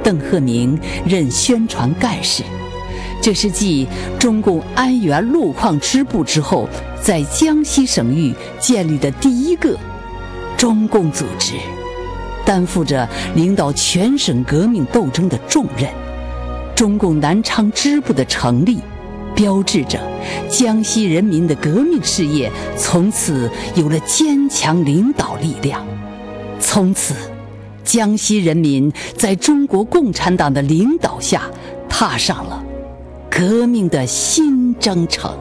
邓鹤鸣任宣传干事。这是继中共安源路矿支部之后，在江西省域建立的第一个中共组织，担负着领导全省革命斗争的重任。中共南昌支部的成立，标志着江西人民的革命事业从此有了坚强领导力量。从此，江西人民在中国共产党的领导下，踏上了革命的新征程。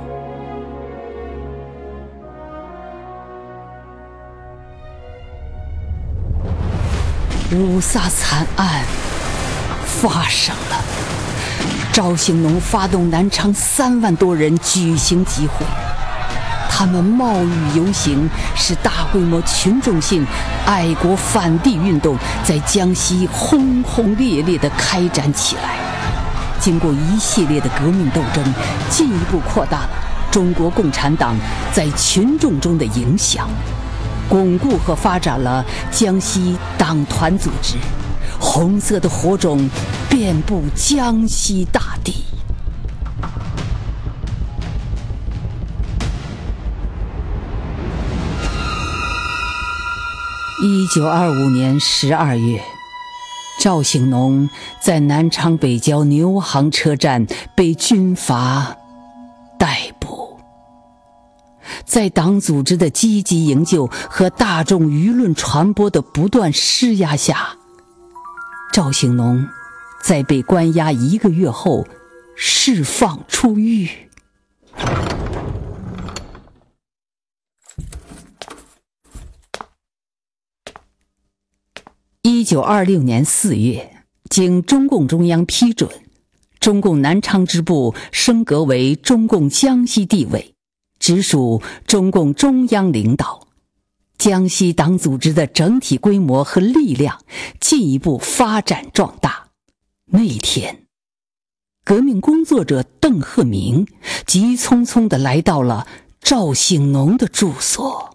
五卅惨案发生了，赵兴农发动南昌3万多人举行集会，他们冒雨游行，使大规模群众性爱国反帝运动在江西轰轰烈烈地开展起来。经过一系列的革命斗争，进一步扩大了中国共产党在群众中的影响，巩固和发展了江西党团组织，红色的火种遍布江西大地。1925年12月，赵兴农在南昌北郊牛行车站被军阀逮捕。在党组织的积极营救和大众舆论传播的不断施压下，赵兴农在被关押1个月后释放出狱。1926年4月，经中共中央批准，中共南昌支部升格为中共江西地委，直属中共中央领导。江西党组织的整体规模和力量进一步发展壮大。那一天，革命工作者邓鹤鸣急匆匆地来到了赵兴农的住所。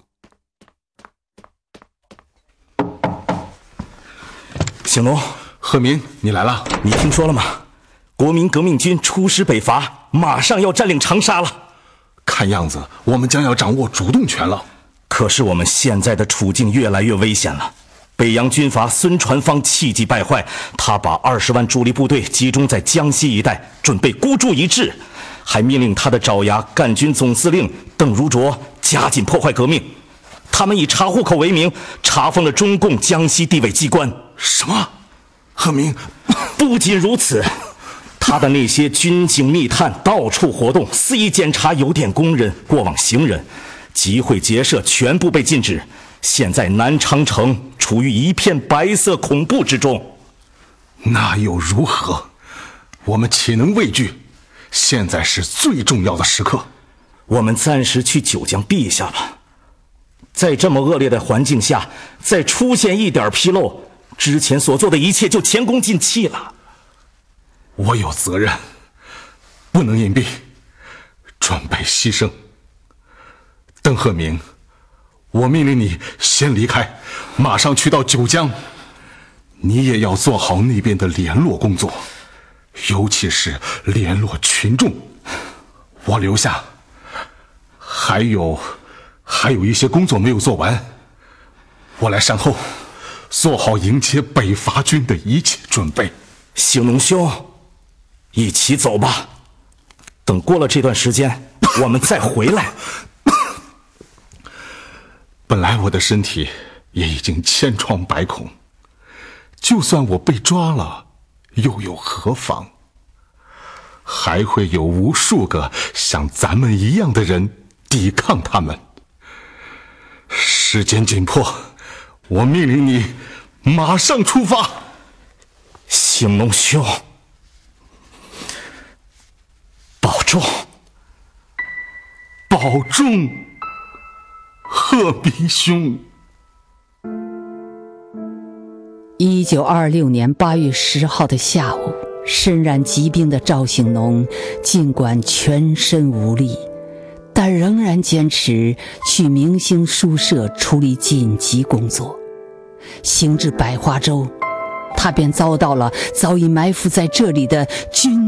兴农， 鹤鸣，你来了。 你听说了吗？国民革命军出师北伐，马上要占领长沙了。 看样子我们将要掌握主动权了。 可是我们现在的处境越来越危险了。北洋军阀孙传芳气急败坏，他把20万主力部队集中在江西一带，准备孤注一掷，还命令他的爪牙赣军总司令邓如镯加紧破坏革命。他们以查户口为名，查封了中共江西地委机关。 什么？鹤鸣， 不仅如此，他的那些军警密探到处活动，肆意检查邮电工人、过往行人，集会结社全部被禁止。现在南昌城处于一片白色恐怖之中。 那又如何？我们岂能畏惧？现在是最重要的时刻。 我们暂时去九江避一下吧。在这么恶劣的环境下，再出现一点纰漏，之前所做的一切就前功尽弃了。 我有责任，不能隐蔽，准备牺牲。邓鹤鸣，我命令你先离开，马上去到九江。你也要做好那边的联络工作，尤其是联络群众。我留下，还有一些工作没有做完，我来善后，做好迎接北伐军的一切准备。 兴农兄，一起走吧，等过了这段时间我们再回来。 本来我的身体也已经千疮百孔，就算我被抓了又有何妨？还会有无数个像咱们一样的人抵抗他们。时间紧迫，我命令你马上出发。 兴农兄，保重， 保重，鹤鸣兄。 1926年8月10号的下午，身染疾病的赵兴农尽管全身无力，但仍然坚持去明星书社处理紧急工作。行至百花洲， 他便遭到了早已埋伏在这里的军